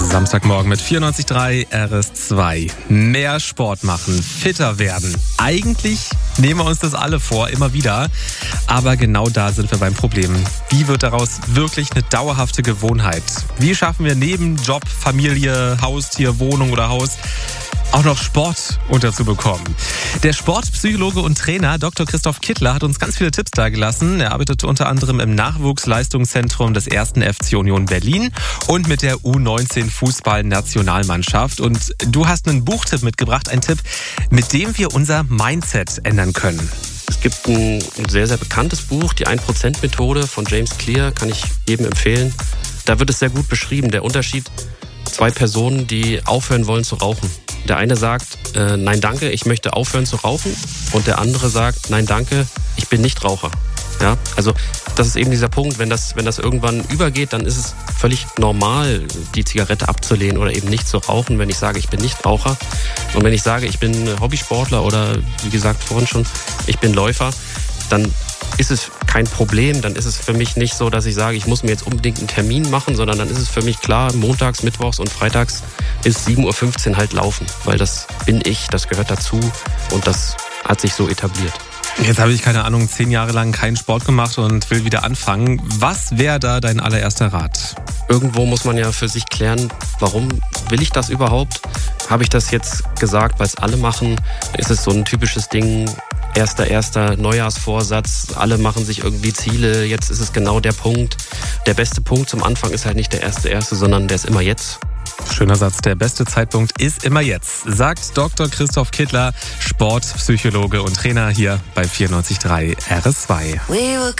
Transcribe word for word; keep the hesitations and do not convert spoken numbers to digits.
Samstagmorgen mit vierundneunzig Komma drei R S zwei. Mehr Sport machen, fitter werden. Eigentlich nehmen wir uns das alle vor, immer wieder. Aber genau da sind wir beim Problem. Wie wird daraus wirklich eine dauerhafte Gewohnheit? Wie schaffen wir neben Job, Familie, Haustier, Wohnung oder Haus auch noch Sport unterzubekommen? Der Sportpsychologe und Trainer Doktor Christoph Kittler hat uns ganz viele Tipps dargelassen. Er arbeitet unter anderem im Nachwuchsleistungszentrum des ersten F C Union Berlin und mit der U neunzehn Fußball-Nationalmannschaft. Und du hast einen Buchtipp mitgebracht, einen Tipp, mit dem wir unser Mindset ändern können. Es gibt ein sehr, sehr bekanntes Buch, die ein Prozent Methode von James Clear, kann ich jedem empfehlen. Da wird es sehr gut beschrieben, der Unterschied. Zwei Personen, die aufhören wollen zu rauchen. Der eine sagt, äh, nein danke, ich möchte aufhören zu rauchen. Und der andere sagt, nein danke, ich bin nicht Raucher. Ja, also das ist eben dieser Punkt, wenn das, wenn das irgendwann übergeht, dann ist es völlig normal, die Zigarette abzulehnen oder eben nicht zu rauchen, wenn ich sage, ich bin nicht Raucher. Und wenn ich sage, ich bin Hobbysportler oder wie gesagt vorhin schon, ich bin Läufer, dann ist es kein Problem, dann ist es für mich nicht so, dass ich sage, ich muss mir jetzt unbedingt einen Termin machen, sondern dann ist es für mich klar, montags, mittwochs und freitags ist sieben Uhr fünfzehn halt laufen, weil das bin ich, das gehört dazu und das hat sich so etabliert. Jetzt habe ich, keine Ahnung, zehn Jahre lang keinen Sport gemacht und will wieder anfangen. Was wäre da dein allererster Rat? Irgendwo muss man ja für sich klären, warum will ich das überhaupt? Habe ich das jetzt gesagt, weil es alle machen? Ist es so ein typisches Ding, erster, erster Neujahrsvorsatz, alle machen sich irgendwie Ziele, jetzt ist es genau der Punkt. Der beste Punkt zum Anfang ist halt nicht der erste, erste, sondern der ist immer jetzt. Schöner Satz, der beste Zeitpunkt ist immer jetzt, sagt Doktor Christoph Kittler, Sportpsychologe und Trainer hier bei vierundneunzig Komma drei R S zwei.